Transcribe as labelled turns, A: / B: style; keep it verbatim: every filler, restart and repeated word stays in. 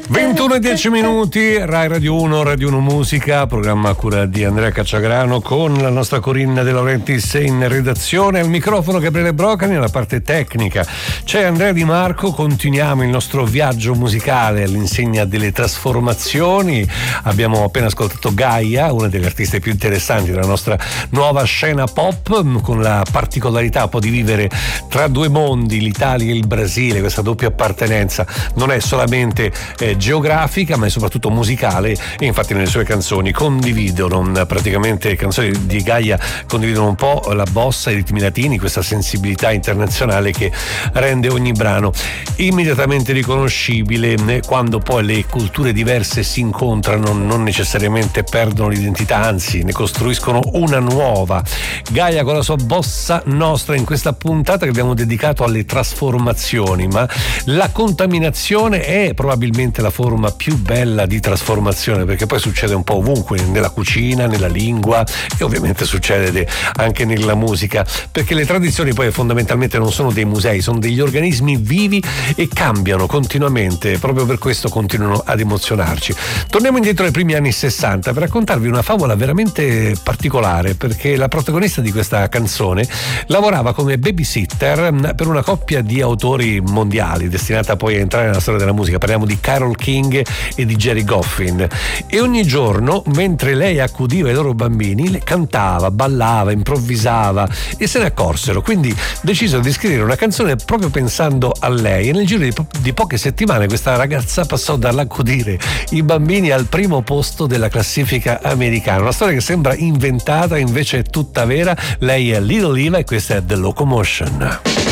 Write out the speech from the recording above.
A: ventuno e dieci minuti, Rai Radio uno, Radio uno Musica, programma a cura di Andrea Cacciagrano con la nostra Corinna De Laurentiis in redazione, al microfono Gabriele Brocani, nella parte tecnica c'è Andrea Di Marco. Continuiamo il nostro viaggio musicale all'insegna delle trasformazioni. Abbiamo appena ascoltato Gaia, una delle artiste più interessanti della nostra nuova scena pop, con la particolarità un po' di vivere tra due mondi, l'Italia e il Brasile. Questa doppia appartenenza non è solamente eh, geografica ma è soprattutto musicale, e infatti nelle sue canzoni condividono praticamente, le canzoni di Gaia condividono un po' la bossa, i ritmi latini, questa sensibilità internazionale che rende ogni brano immediatamente riconoscibile. Quando poi le culture diverse si incontrano non necessariamente perdono l'identità, anzi ne costruiscono una nuova. Gaia con la sua bossa nostra in questa puntata che abbiamo dedicato alle trasformazioni, ma la contaminazione è probabilmente la forma più bella di trasformazione, perché poi succede un po' ovunque, nella cucina, nella lingua e ovviamente succede anche nella musica, perché le tradizioni poi fondamentalmente non sono dei musei, sono degli organismi vivi e cambiano continuamente, proprio per questo continuano ad emozionarci. Torniamo indietro ai primi anni sessanta per raccontarvi una favola veramente particolare, perché la protagonista di questa canzone lavorava come babysitter per una coppia di autori mondiali destinata poi a entrare nella storia della musica. Parliamo di Carole King e di Gerry Goffin, e ogni giorno mentre lei accudiva i loro bambini le cantava, ballava, improvvisava, e se ne accorsero, quindi decisero di scrivere una canzone proprio pensando a lei, e nel giro di, po- di poche settimane questa ragazza passò dall'accudire i bambini al primo posto della classifica americana. Una storia che sembra inventata, invece è tutta vera. Lei è Little Eva e questa è The Locomotion.